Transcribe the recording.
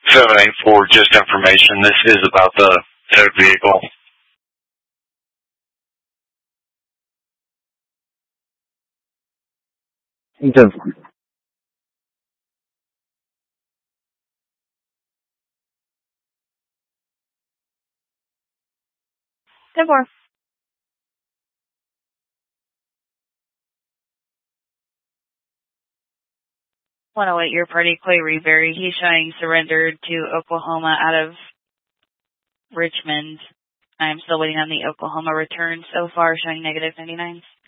784, just information. This is about the towed vehicle. Okay. 10-4. Want to wait your party, Clay Reberry. He's showing surrendered to Oklahoma out of Richmond. I'm still waiting on the Oklahoma return so far, showing negative 99s.